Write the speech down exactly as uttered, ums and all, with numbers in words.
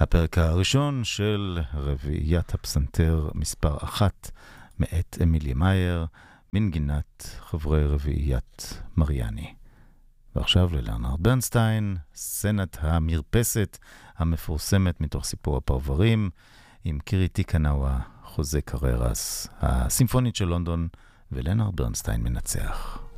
הפרק הראשון של רביעיית הפסנתר מספר אחת מאת אמילי מאייר, מנגינת חברי רביעיית מריאני. ועכשיו ללרנרד ברנסטיין, סצנת המרפסת המפורסמת מתוך סיפור הפרברים, עם קירי טיקנאווה, חוזה קררס, הסימפונית של לונדון, ולרנרד ברנסטיין מנצח.